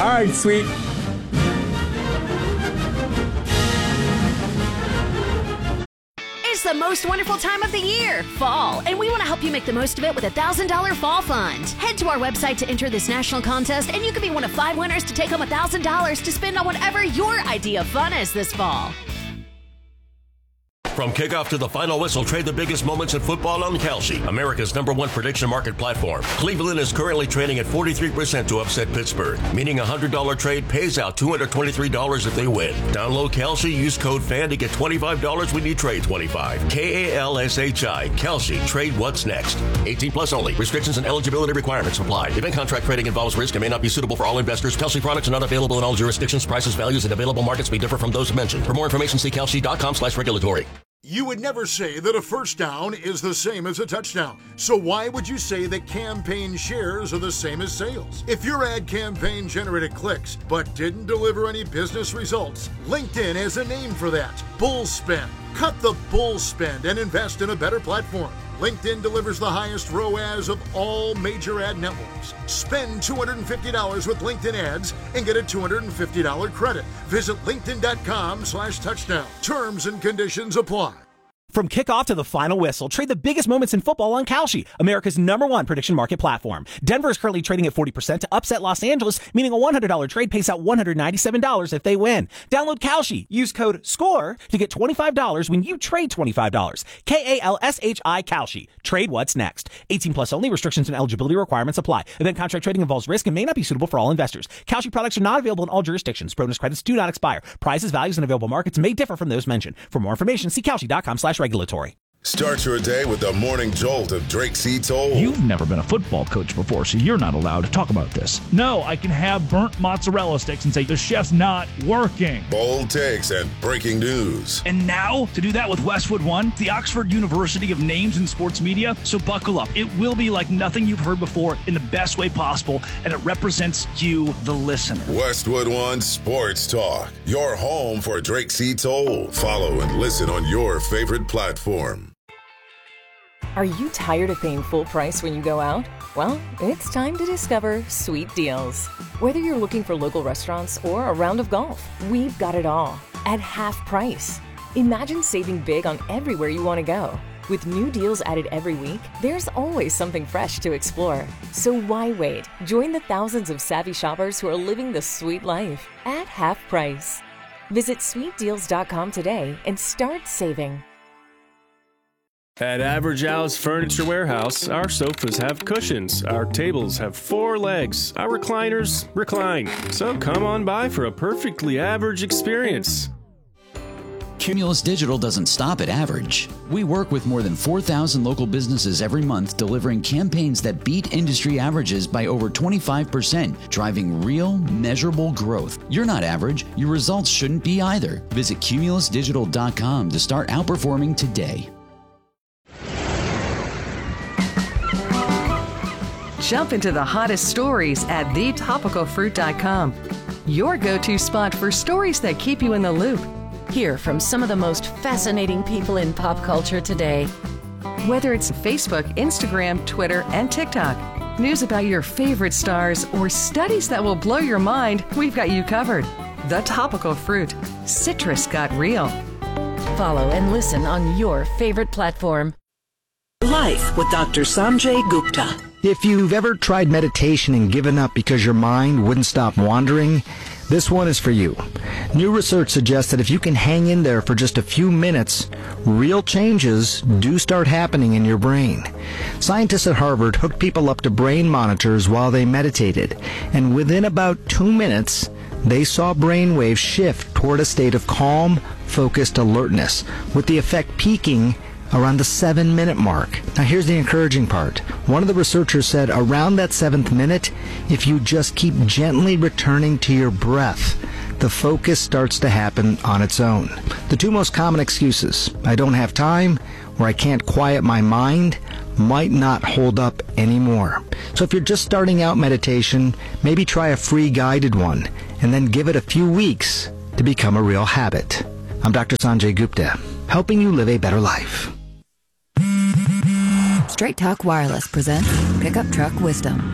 All right, sweet. It's the most wonderful time of the year, fall, and we want to help you make the most of it with a $1,000 fall fund. Head to our website to enter this national contest, and you could be one of 5 winners to take home $1,000 to spend on whatever your idea of fun is this fall. From kickoff to the final whistle, trade the biggest moments in football on Kalshi, America's #1 prediction market platform. Cleveland is currently trading at 43% to upset Pittsburgh, meaning a $100 trade pays out $223 if they win. Download Kalshi, use code FAN to get $25 when you trade 25. KALSHI, Kalshi, trade what's next. 18 plus only. Restrictions and eligibility requirements apply. Event contract trading involves risk and may not be suitable for all investors. Kalshi products are not available in all jurisdictions. Prices, values, and available markets may differ from those mentioned. For more information, see kalshi.com/regulatory. You would never say that a first down is the same as a touchdown. So why would you say that campaign shares are the same as sales? If your ad campaign generated clicks but didn't deliver any business results, LinkedIn has a name for that: bull spend. Cut the bull spend and invest in a better platform. LinkedIn delivers the highest ROAS of all major ad networks. Spend $250 with LinkedIn ads and get a $250 credit. Visit linkedin.com/touchdown. Terms and conditions apply. From kickoff to the final whistle, trade the biggest moments in football on Kalshi, America's #1 prediction market platform. Denver is currently trading at 40% to upset Los Angeles, meaning a $100 trade pays out $197 if they win. Download Kalshi. Use code SCORE to get $25 when you trade $25. KALSHI Kalshi. Trade what's next. 18 plus only. Restrictions and eligibility requirements apply. Event contract trading involves risk and may not be suitable for all investors. Kalshi products are not available in all jurisdictions. Bonus credits do not expire. Prices, values, and available markets may differ from those mentioned. For more information, see kalshi.com/regulatory. Start your day with the morning jolt of Drake C. Toll. You've never been a football coach before, so you're not allowed to talk about this. No, I can have burnt mozzarella sticks and say the chef's not working. Bold takes and breaking news. And now, to do that with Westwood One, the Oxford University of names in sports media, so buckle up. It will be like nothing you've heard before in the best way possible, and it represents you, the listener. Westwood One Sports Talk, your home for Drake C. Toll. Follow and listen on your favorite platform. Are you tired of paying full price when you go out? Well, it's time to discover Sweet Deals. Whether you're looking for local restaurants or a round of golf, we've got it all at half price. Imagine saving big on everywhere you want to go. With new deals added every week, there's always something fresh to explore. So why wait? Join the thousands of savvy shoppers who are living the sweet life at half price. Visit sweetdeals.com today and start saving. At Average Al's Furniture Warehouse, our sofas have cushions, our tables have 4 legs, our recliners recline. So come on by for a perfectly average experience. Cumulus Digital doesn't stop at average. We work with more than 4,000 local businesses every month, delivering campaigns that beat industry averages by over 25%, driving real, measurable growth. You're not average. Your results shouldn't be either. Visit cumulusdigital.com to start outperforming today. Jump into the hottest stories at thetopicalfruit.com. Your go-to spot for stories that keep you in the loop. Hear from some of the most fascinating people in pop culture today. Whether it's Facebook, Instagram, Twitter, and TikTok, news about your favorite stars, or studies that will blow your mind, we've got you covered. The Topical Fruit. Citrus got real. Follow and listen on your favorite platform. Life with Dr. Sanjay Gupta. If you've ever tried meditation and given up because your mind wouldn't stop wandering, this one is for you. New research suggests that if you can hang in there for just a few minutes, real changes do start happening in your brain. Scientists at Harvard hooked people up to brain monitors while they meditated, and within about 2 minutes, they saw brain waves shift toward a state of calm, focused alertness, with the effect peaking around the 7-minute mark. Now here's the encouraging part. One of the researchers said around that 7th minute, if you just keep gently returning to your breath, the focus starts to happen on its own. The 2 most common excuses, I don't have time, or I can't quiet my mind, might not hold up anymore. So if you're just starting out meditation, maybe try a free guided one, and then give it a few weeks to become a real habit. I'm Dr. Sanjay Gupta, helping you live a better life. Straight Talk Wireless presents Pickup Truck Wisdom.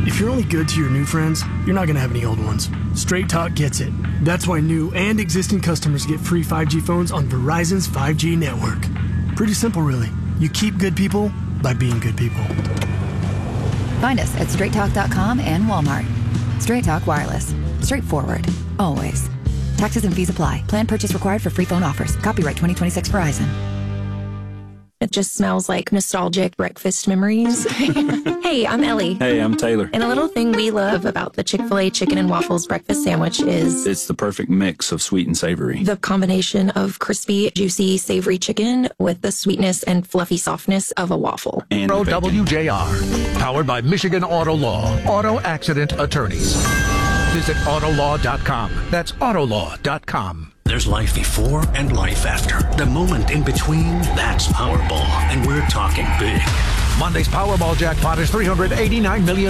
If you're only good to your new friends, you're not going to have any old ones. Straight Talk gets it. That's why new and existing customers get free 5G phones on Verizon's 5G network. Pretty simple, really. You keep good people by being good people. Find us at straighttalk.com and Walmart. Straight Talk Wireless. Straightforward. Always. Taxes and fees apply. Plan purchase required for free phone offers. Copyright 2026 Verizon. It just smells like nostalgic breakfast memories. Hey, I'm Ellie. Hey, I'm Taylor. And a little thing we love about the Chick-fil-A chicken and waffles breakfast sandwich is it's the perfect mix of sweet and savory. The combination of crispy, juicy, savory chicken with the sweetness and fluffy softness of a waffle. And WJR, powered by Michigan Auto Law, auto accident attorneys. Visit autolaw.com. That's autolaw.com. There's life before and life after. The moment in between, that's Powerball. And we're talking big. Monday's Powerball jackpot is $389 million.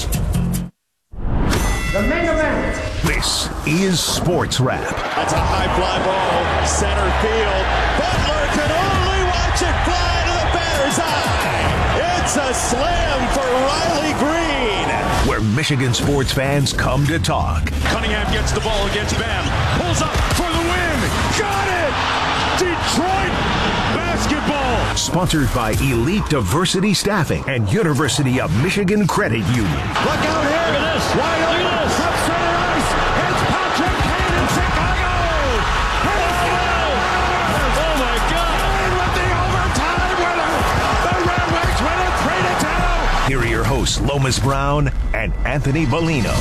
The main event. This is Sports Wrap. That's a high fly ball, center field. Butler can only watch it fly to the batter's eye. It's a slam for Riley Green. Where Michigan sports fans come to talk. Cunningham gets the ball against Bam. Pulls up for the win. Got it! Detroit basketball. Sponsored by Elite Diversity Staffing and University of Michigan Credit Union. Look out here. Look at this. Wide open. From center ice. It's Patrick Kane in Chicago. Oh, my God. With the overtime winner. The Red Wings win it 3-2. Here are your hosts, Lomas Brown and Anthony Bellino.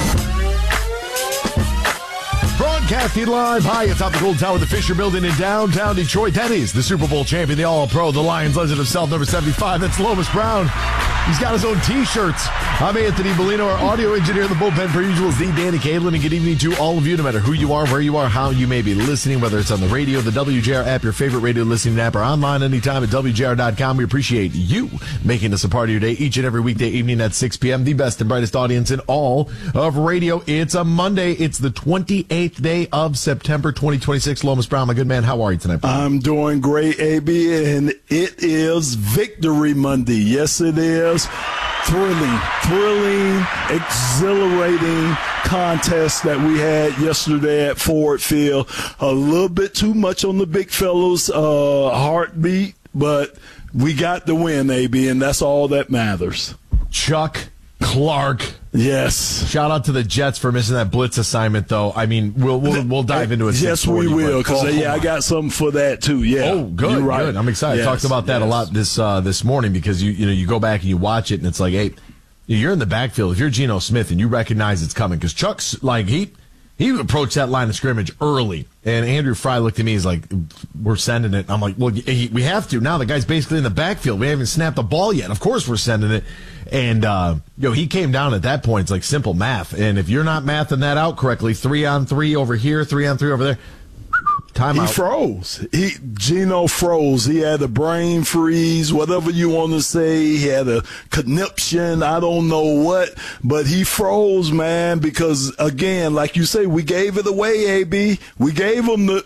Broadcasting live high atop the Golden Tower of the Fisher Building in downtown Detroit. That is the Super Bowl champion, the All-Pro, the Lions legend himself, number 75. That's Lomas Brown. He's got his own T-shirts. I'm Anthony Bellino, our audio engineer in the bullpen, per usual, is the Danny Caitlin. And good evening to all of you, no matter who you are, where you are, how you may be listening, whether it's on the radio, the WJR app, your favorite radio listening app, or online anytime at WJR.com. We appreciate you making us a part of your day each and every weekday evening at 6 p.m. The best and brightest audience in all of radio. It's a Monday. It's the 28th day of September 2026. Lomas Brown, my good man, how are you tonight? I'm doing great, AB, and it is Victory Monday. Yes, it is. Thrilling, exhilarating contest that we had yesterday at Ford Field. A little bit too much on the big fella's heartbeat, but we got the win, AB, and that's all that matters. Chuck Clark. Yes. Shout out to the Jets for missing that blitz assignment, though. I mean, we'll dive into it. Yes, we will, because I got something for that too. Yeah. Oh, good. You're right. Good. I'm excited. Yes, talked about that a lot this morning because you go back and you watch it and it's like, hey, you're in the backfield. If you're Geno Smith and you recognize it's coming, because Chuck's like he approached that line of scrimmage early, and Andrew Fry looked at me. He's like, "We're sending it." I'm like, "Well, we have to now." The guy's basically in the backfield. We haven't snapped the ball yet. Of course, we're sending it. And he came down at that point. It's like simple math. And if you're not mathing that out correctly, 3-on-3 over here, 3-on-3 over there. Timeout. He froze. Geno froze. He had a brain freeze, whatever you want to say. He had a conniption. I don't know what, but he froze, man, because again, like you say, we gave it away, AB. We gave him the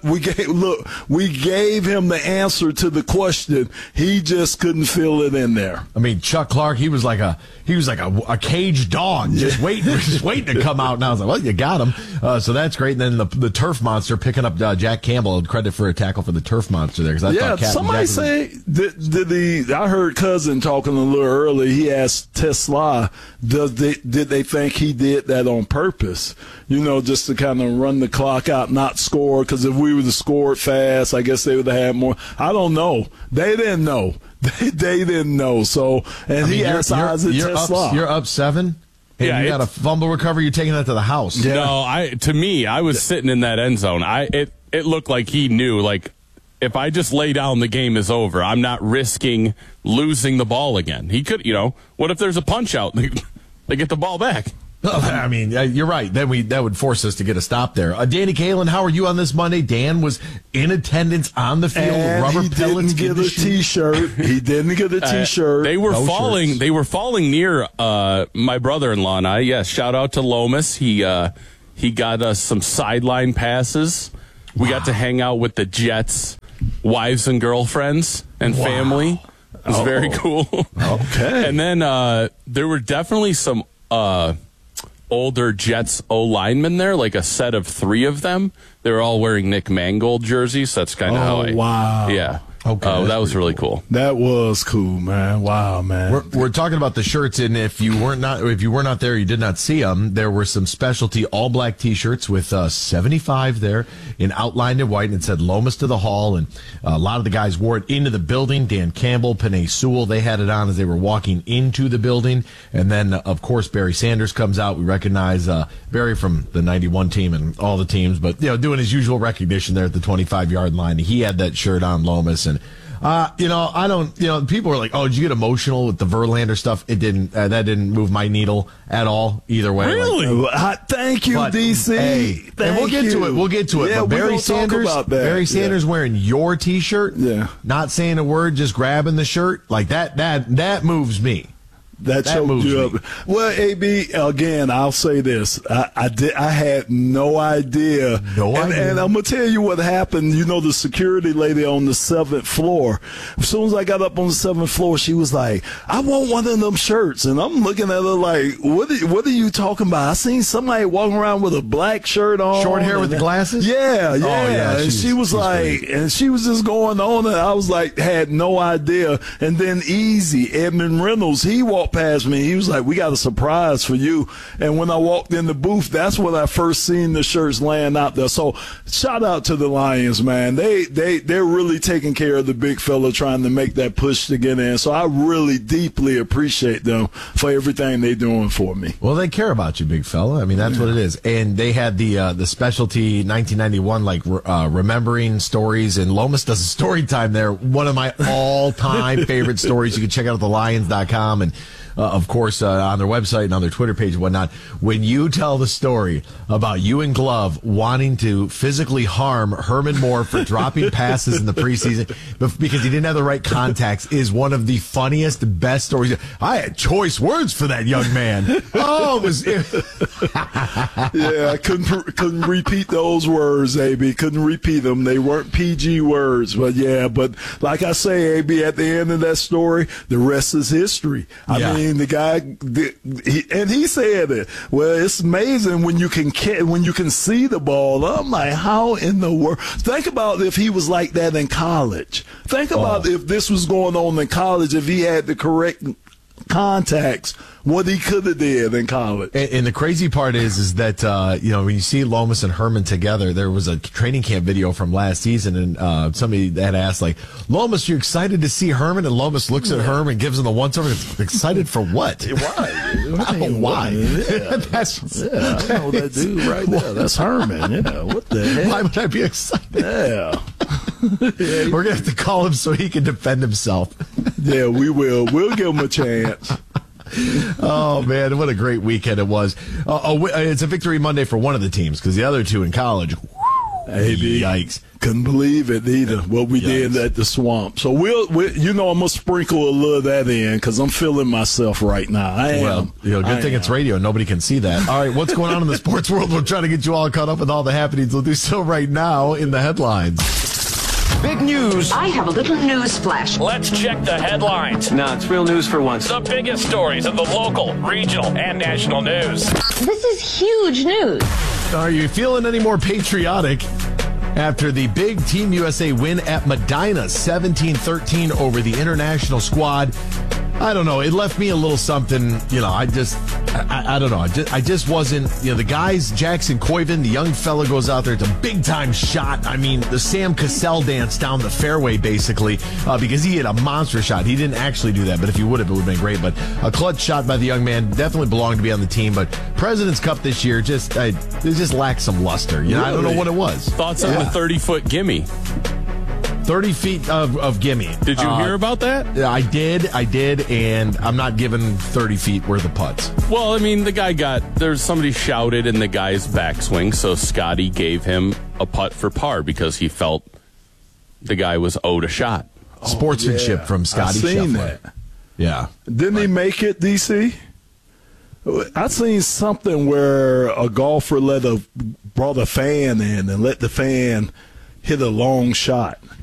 answer to the question. He just couldn't feel it in there. I mean, Chuck Clark, he was like a caged dog, just waiting to come out. And I was like, well, you got him. So that's great. And then the turf monster picking up Jack Campbell. Credit for a tackle for the turf monster there. Somebody say, I heard Cousin talking a little early. He asked Tesla, did they think he did that on purpose? Just to kind of run the clock out, not score. Because if we would have scored fast, I guess they would have had more. I don't know. They didn't know. They didn't know. So, he asked Isaac Tesla. You're up 7? And you got a fumble recovery. You're taking that to the house. Yeah. No, I was sitting in that end zone. It looked like he knew, like, if I just lay down, the game is over. I'm not risking losing the ball again. He could, what if there's a punch out? They get the ball back. I mean, you're right. Then that would force us to get a stop there. Danny Caitlin, how are you on this Monday? Dan was in attendance on the field. And rubber he pellets. Didn't get a T-shirt. He didn't get a T-shirt. They were falling. Shirts. They were falling near my brother-in-law and I. Yes, shout out to Lomas. He got us some sideline passes. We got to hang out with the Jets' wives and girlfriends and family. It was very cool. Okay. And then there were definitely some older Jets O-linemen there, like a set of 3 of them. They were all wearing Nick Mangold jerseys. That's kind of how wow. Yeah. Okay, that was really cool. That was cool, man. Wow, man. We're talking about the shirts, and if you were not there, you did not see them. There were some specialty all black T-shirts with 75 there in outlined in white, and it said "Lomas to the Hall." And a lot of the guys wore it into the building. Dan Campbell, Penei Sewell, they had it on as they were walking into the building. And then, of course, Barry Sanders comes out. We recognize Barry from the '91 team and all the teams, but doing his usual recognition there at the 25-yard line. He had that shirt on, Lomas, and. I don't, people were like, oh, did you get emotional with the Verlander stuff? It didn't, that didn't move my needle at all either way. Really? Thank you, DC. Hey, and we'll get to it. Yeah, but Barry Sanders wearing your T-shirt, not saying a word, just grabbing the shirt, like that moves me. That moves you up. Well, AB, again, I'll say this. I had no idea. And I'm going to tell you what happened. The security lady on the 7th floor, as soon as I got up on the 7th floor, she was like, I want one of them shirts. And I'm looking at her like, what are you talking about? I seen somebody walking around with a black shirt on. Short hair with the glasses? Yeah. And she was like, great. And she was just going on, and I was like, had no idea. And then Edmund Reynolds, he walked past me. He was like, we got a surprise for you. And when I walked in the booth, that's when I first seen the shirts laying out there. So shout out to the Lions, man. They're really taking care of the big fella, trying to make that push to get in. So I really deeply appreciate them for everything they're doing for me. Well, they care about you, big fella. I mean, that's what it is. And they had the specialty 1991, remembering stories, and Lomas does a story time there. One of my all-time favorite stories. You can check out at thelions.com and of course, on their website and on their Twitter page and whatnot. When you tell the story about you and Glove wanting to physically harm Herman Moore for dropping passes in the preseason because he didn't have the right contacts, is one of the funniest, best stories. I had choice words for that young man. Yeah, I couldn't repeat those words, AB. Couldn't repeat them. They weren't PG words. But like I say, AB, at the end of that story, the rest is history. I mean, the guy, he said it. Well, it's amazing when you can see the ball. I'm like, how in the world? Think about if he was like that in college. Think about if this was going on in college, if he had the correct contacts, what he could have did in college. And the crazy part is that when you see Lomas and Herman together, there was a training camp video from last season, and somebody had asked, like, Lomas, you excited to see Herman? And Lomas looks at Herman and gives him the once over. Excited for what? Why? Yeah. I know that dude right there. That's Herman. Yeah, what the heck? Why would I be excited? Yeah. We're going to have to call him so he can defend himself. Yeah, we will. We'll give him a chance. Oh, man, what a great weekend it was. It's a victory Monday for one of the teams because the other two in college, yikes. Couldn't believe it either, what we did at the Swamp. So we'll I'm going to sprinkle a little of that in because I'm feeling myself right now. Good thing it's radio. Nobody can see that. All right, what's going on in the sports world? We'll try to get you all caught up with all the happenings. We'll do so right now in the headlines. Big news. I have a little news flash. Let's check the headlines. No, it's real news for once. The biggest stories of the local, regional, and national news. This is huge news. Are you feeling any more patriotic after the big Team USA win at Medina, 17-13 over the international squad? I don't know. It left me a little something, I don't know. I just wasn't, the guys, Jackson Koiven, the young fella goes out there. It's a big time shot. I mean, the Sam Cassell dance down the fairway, basically, because he hit a monster shot. He didn't actually do that, but if he would have, it would have been great. But a clutch shot by the young man, definitely belonged to be on the team. But President's Cup this year, it just lacked some luster. Really? I don't know what it was. Thoughts on the 30-foot gimme? 30 feet of gimme. Did you hear about that? I did, and I'm not giving 30 feet worth of putts. Well, I mean, somebody shouted in the guy's backswing, so Scotty gave him a putt for par because he felt the guy was owed a shot. Sportsmanship from Scotty Scheffler. I've seen that. Yeah. Didn't he make it, DC? I seen something where a golfer brought a fan in and let the fan hit a long shot.